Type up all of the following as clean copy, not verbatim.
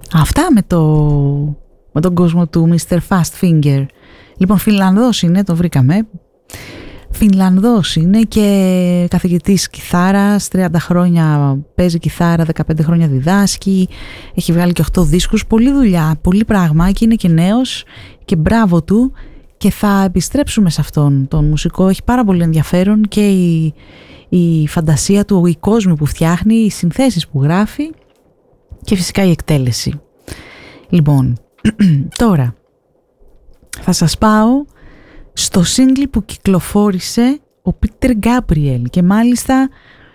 Αυτά με τον κόσμο του Mr. Fastfinger. Λοιπόν, Φινλανδός είναι, το βρήκαμε. Φινλανδός είναι και καθηγητής κιθάρας, 30 χρόνια παίζει κιθάρα, 15 χρόνια διδάσκει, έχει βγάλει και 8 δίσκους, πολλή δουλειά, πολύ πράγμα και είναι και νέος και μπράβο του, και θα επιστρέψουμε σε αυτόν τον μουσικό. Έχει πάρα πολύ ενδιαφέρον και η φαντασία του, οι κόσμοι που φτιάχνει, οι συνθέσεις που γράφει και φυσικά η εκτέλεση. Λοιπόν, τώρα θα σας πάω στο single που κυκλοφόρησε ο Πίτερ Γκάμπριελ και μάλιστα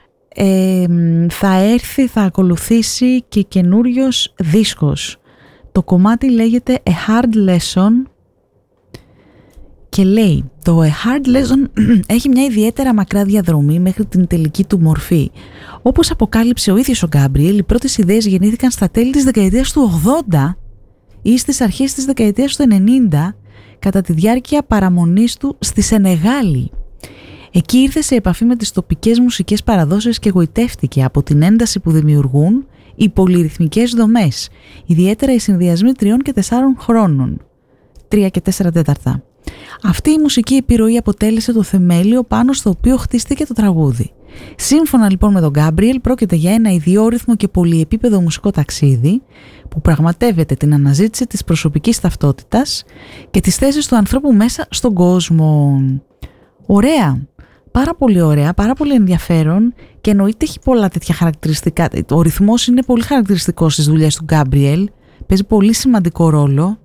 θα ακολουθήσει και καινούριος δίσκος. Το κομμάτι λέγεται A Hard Lesson και λέει το A Hard Lesson έχει μια ιδιαίτερα μακρά διαδρομή μέχρι την τελική του μορφή. Όπως αποκάλυψε ο ίδιος ο Γκάμπριελ, οι πρώτες ιδέες γεννήθηκαν στα τέλη της δεκαετίας του 80 ή στις αρχές της δεκαετίας του 90 κατά τη διάρκεια παραμονής του στη Σενεγάλη. Εκεί ήρθε σε επαφή με τις τοπικές μουσικές παραδόσεις και γοητεύτηκε από την ένταση που δημιουργούν οι πολυρυθμικές δομές, ιδιαίτερα οι συνδυασμοί 3 και 4 χρόνων, 3 και 4 τέταρτα. Αυτή η μουσική επιρροή αποτέλεσε το θεμέλιο πάνω στο οποίο χτίστηκε το τραγούδι. Σύμφωνα λοιπόν με τον Γκάμπριελ, πρόκειται για ένα ιδιόρυθμο και πολυεπίπεδο μουσικό ταξίδι που πραγματεύεται την αναζήτηση της προσωπικής ταυτότητας και τις θέσεις του ανθρώπου μέσα στον κόσμο. Ωραία, πάρα πολύ ωραία, πάρα πολύ ενδιαφέρον και εννοείται έχει πολλά τέτοια χαρακτηριστικά. Ο ρυθμός είναι πολύ χαρακτηριστικός στις δουλειές του Γκάμπριελ, παίζει πολύ σημαντικό ρόλο.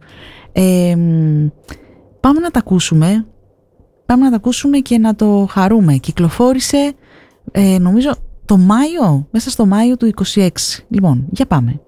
Πάμε να τα ακούσουμε και να το χαρούμε. Κυκλοφόρησε νομίζω το Μάιο, μέσα στο Μάιο του 26. Λοιπόν, για πάμε.